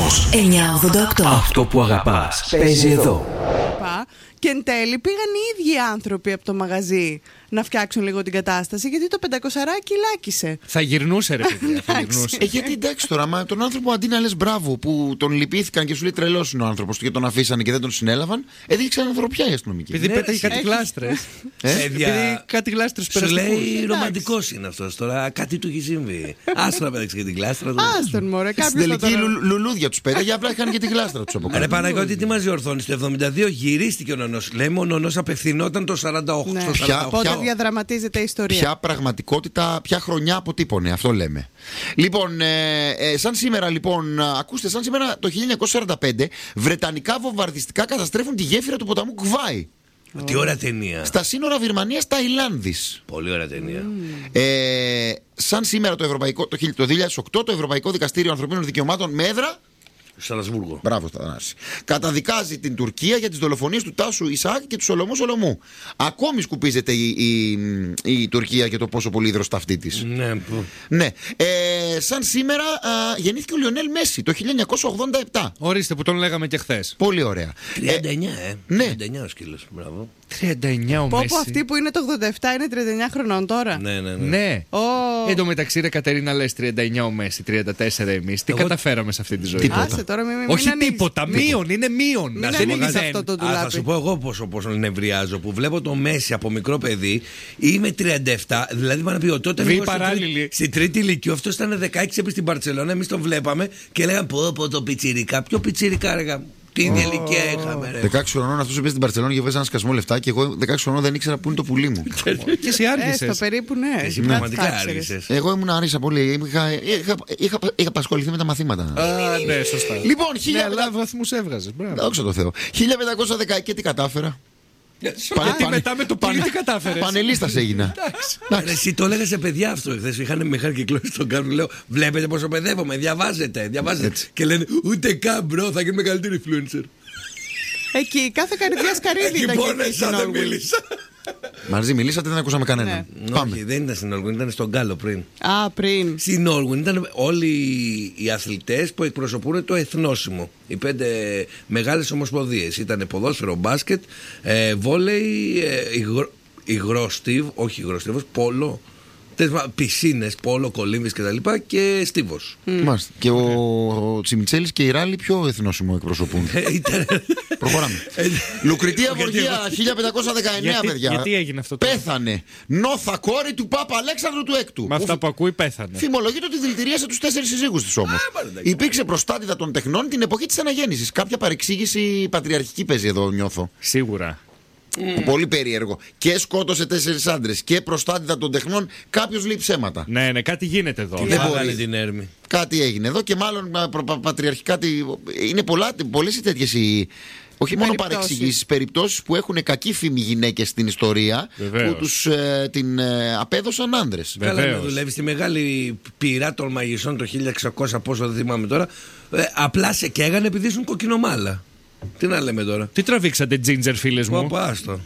Ρυθμός 988. Αυτό που αγαπάς παίζει εδώ. Και εν τέλει πήγαν οι ίδιοι άνθρωποι από το μαγαζί να φτιάξουν λίγο την κατάσταση, γιατί το 500ράκι λάκησε. Θα γυρνούσε, ρε παιδιά. Θα γυρνούσε. Γιατί εντάξει τώρα, μα τον άνθρωπο αντί να λες μπράβο που τον λυπήθηκαν και σου λέει τρελός είναι ο άνθρωπος του και τον αφήσανε και δεν τον συνέλαβαν, έδειξαν ανθρωπιά οι αστυνομικοί. Επειδή πέταγε κάτι γλάστρες. Επειδή κάτι γλάστρες περαστικούς. Σου λέει ρομαντικός είναι αυτός τώρα, κάτι του έχει συμβεί. Άστον να πέταξε και την γλάστρα του. Άστον μωρέ, Στην τελική λουλούδια τους πέταγε, απλά είχαν και τη γλάστρα τους από κάτω. Ρε Παναγιώτη, τι μας διορθώνει. Στο 72 γυρίστηκε ο νονός. Λέμε ο νονός απευθυνόταν το 48. Πότε διαδραματίζεται η ιστορία. Ποια πραγματικότητα, ποια χρονιά αποτύπωνε, αυτό λέμε. Λοιπόν, σαν σήμερα, ακούστε, σαν σήμερα το 1945, βρετανικά βομβαρδιστικά καταστρέφουν τη γέφυρα του ποταμού Κβάη. Τι ωραία ταινία. Στα σύνορα Βυρμανίας-Ταϊλάνδης. Πολύ ωραία ταινία. Σαν σήμερα το 2008, το Ευρωπαϊκό Δικαστήριο Ανθρωπίνων Δικαιωμάτων με έδρα Στρασβούργο. Μπράβο, Στανάση. Καταδικάζει την Τουρκία για τις δολοφονίες του Τάσου Ισαάκ και του Σολομού Σολομού. Ακόμη σκουπίζεται η Τουρκία για το πόσο πολύ δροσταυτή της. Ναι. Σαν σήμερα γεννήθηκε ο Λιονέλ Μέση το 1987. Ορίστε που τον λέγαμε και χθες. Πολύ ωραία. 39, Ναι. 39 ο σκύλος. Μπράβο. 39 ο Μέση. Πω αυτή που είναι το 87 είναι 39 χρονών τώρα. Ναι. Εν τω μεταξύ, ρε Κατερίνα, λες 39 ο Μέση, 34 εμείς. Τι καταφέραμε σε αυτή τη ζωή. Άσε, τώρα όχι τίποτα, μείον, είναι μείον. Δεν είναι αυτό το ντουλάπι. Θα σου πω εγώ πόσο νευριάζω που βλέπω το Μέση από μικρό παιδί. Είμαι 37, δηλαδή πάνε να πει τότε στην τρίτη ηλικία. Αυτό ήταν 16 επί στην Μπαρτσελόνα. Εμείς τον βλέπαμε και λέγαμε πω το πιτσιρικά. Ποιο πιτσιρικά, ρε. Τι ίδια ηλικία είχαμε, ρε. 16 χρονών αυτό πήγε στην Παρσελόνη και βγάζει ένα σκασμό λεφτά και εγώ 16 χρονών δεν ήξερα πού είναι το πουλί μου. Και εσύ άργησες. Στο περίπου, ναι. Εσύ πραγματικά άργησες. Εγώ ήμουν άρισα πολύ. Είχα απασχοληθεί με τα μαθήματα. Ναι, σωστά. Λοιπόν, ναι, αλλά βαθμούς έβγαζες. Δόξα τω Θεώ. 1510 και τι κατάφερα. Μετά με το πάλι τι κατάφερες. Πανελίστας έγινα. Εσύ το έλεγα σε παιδιά αυτό. Χθες είχαν μεγάλη κυκλώση στον κάρβο. Λέω, βλέπετε πόσο παιδεύομαι, διαβάζετε. Και λένε, ούτε καν μπρο, θα γίνει μεγαλύτερη influencer. Εκεί, κάθε καρδιά σκαρίδι ήταν. Εκεί πόνεσα, δεν μίλησα. Μαζί μιλήσατε, δεν ακούσαμε κανέναν. Όχι, δεν ήταν στην Όλγουιν, ήταν στον Γκάλο πριν. Πριν. Στην Όλγουιν ήταν όλοι οι αθλητές που εκπροσωπούν το εθνόσημο. Οι 5 μεγάλες ομοσπονδίες. Ήταν ποδόσφαιρο, μπάσκετ, βόλεϊ, υγρόστιβος, πόλο. Πισίνες, πόλο, κολύμβης κτλ. Και στίβος. Και ο Τσιμιτσέλης και η Ράλη πιο εθνόσημο εκπροσωπούν. Προχωράμε. Λουκριτία Γεωργία 1519, παιδιά. Γιατί έγινε αυτό? Πέθανε. Νόθα κόρη του Πάπα Αλέξανδρου του Έκτου. Με αυτά που ακούει πέθανε. Φημολογείται ότι δηλητηρίασε τους 4 συζύγους της όμως. Υπήρξε προστάτηδα των τεχνών την εποχή της αναγέννησης. Κάποια παρεξήγηση πατριαρχική παίζει εδώ, νιώθω. Σίγουρα. Πολύ περίεργο. Και σκότωσε 4 άντρες και προστάτηδα των τεχνών. Κάποιος λέει ψέματα. Ναι, κάτι γίνεται εδώ. Δεν μπορεί την έρμη. Κάτι έγινε εδώ και μάλλον πατριαρχικά. Είναι πολλές οι τέτοιες όχι μόνο παρεξηγήσεις, περιπτώσεις που έχουν κακή φήμη γυναίκες στην ιστορία. Βεβαίως. Που τους την απέδωσαν άντρες. Καλά, να δουλεύει στη μεγάλη πυρά των μαγισσών το 1600, πόσο δεν θυμάμαι τώρα. Απλά σε καίγανε επειδή ήσουν κοκκινομάλα. Τι να λέμε τώρα. Τι τραβήξατε, τζίντζερ, φίλες μου. Άστο.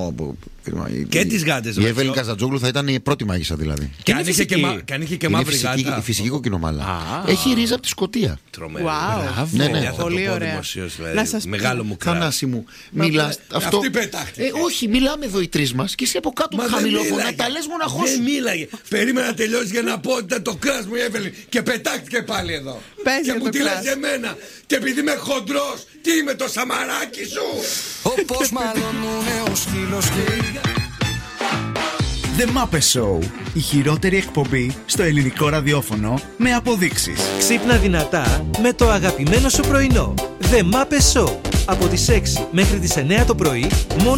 Και τις γάτες. Η Εύελιν Καζατζόγλου θα ήταν η πρώτη μάγισσα δηλαδή. Και αν είχε και μαύρη γάτα. Η φυσική κοκκινομάλα. Έχει ρίζα από τη Σκωτία. Τρομερό. Ναι. Πολύ ωραία. Μεγάλο μου κράτο. Θανάση μου, μιλάς. Αυτή πετάχτηκε. Όχι, μιλάμε εδώ οι 3 μας και εσύ από κάτω χαμηλόφωνα τα λες μοναχός. Δεν μίλαγε. Περίμενα να τελειώσει για να πω ότι ήταν το κράτος μου η Εύελιν και πετάχτηκε πάλι εδώ. Και μου τη λες εμένα. Και επειδή είμαι χοντρός, τι είμαι το σαμαράκι σου. Όπως μαλώνουνε ο σκύλος και... The Muppet Show. Η χειρότερη εκπομπή στο ελληνικό ραδιόφωνο με αποδείξεις. Ξύπνα δυνατά με το αγαπημένο σου πρωινό. The Muppet Show. Από τις 6 μέχρι τις 9 το πρωί, μόνο